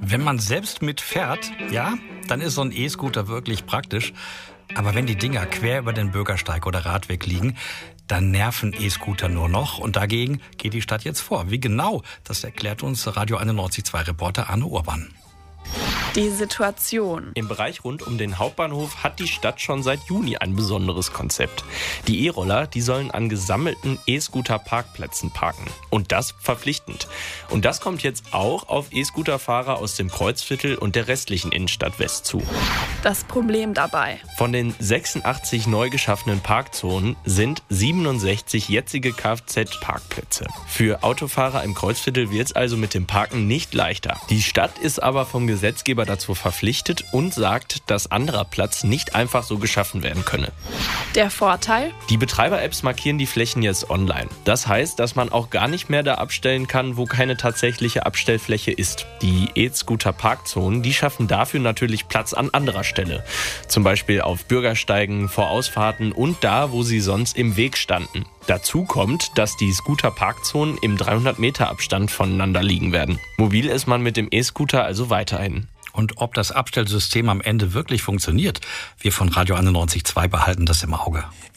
Wenn man selbst mitfährt, ja, dann ist so ein E-Scooter wirklich praktisch. Aber wenn die Dinger quer über den Bürgersteig oder Radweg liegen, dann nerven E-Scooter nur noch. Und dagegen geht die Stadt jetzt vor. Wie genau, das erklärt uns Radio 91.2-Reporter Arne Urban. Die Situation. Im Bereich rund um den Hauptbahnhof hat die Stadt schon seit Juni ein besonderes Konzept. Die E-Roller, die sollen an gesammelten E-Scooter-Parkplätzen parken. Und das verpflichtend. Und das kommt jetzt auch auf E-Scooter-Fahrer aus dem Kreuzviertel und der restlichen Innenstadt West zu. Das Problem dabei: Von den 86 neu geschaffenen Parkzonen sind 67 jetzige Kfz-Parkplätze. Für Autofahrer im Kreuzviertel wird es also mit dem Parken nicht leichter. Die Stadt ist aber vom Gesetzgeber dazu verpflichtet und sagt, dass anderer Platz nicht einfach so geschaffen werden könne. Der Vorteil? Die Betreiber-Apps markieren die Flächen jetzt online. Das heißt, dass man auch gar nicht mehr da abstellen kann, wo keine tatsächliche Abstellfläche ist. Die E-Scooter-Parkzonen, die schaffen dafür natürlich Platz an anderer Stelle. Zum Beispiel auf Bürgersteigen, vor Ausfahrten und da, wo sie sonst im Weg standen. Dazu kommt, dass die Scooter-Parkzonen im 300-Meter-Abstand voneinander liegen werden. Mobil ist man mit dem E-Scooter also weiterhin. Und ob das Abstellsystem am Ende wirklich funktioniert, wir von Radio 91.2 behalten das im Auge.